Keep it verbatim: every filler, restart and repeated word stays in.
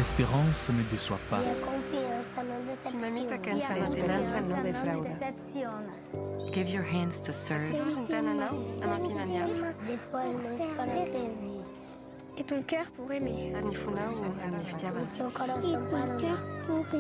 l'espérance ne déçoit pas. Si mamita kan La esperanza no defrauda. Give your hands to serve. Et ton cœur pour aimer. Adnifuna ou adniftiava. Et ton cœur pour